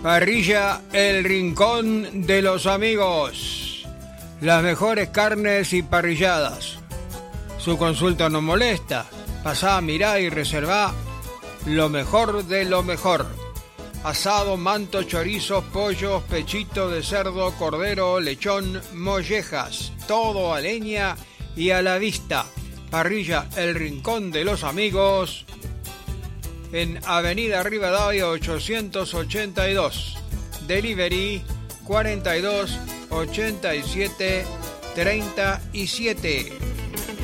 Parrilla El Rincón de los Amigos. Las mejores carnes y parrilladas. Su consulta no molesta. Pasá, mirá y reservá lo mejor de lo mejor. Asado, manto, chorizos, pollos, pechito de cerdo, cordero, lechón, mollejas. Todo a leña y a la vista. Parrilla El Rincón de los Amigos, en Avenida Rivadavia 882. Delivery 42 87 37.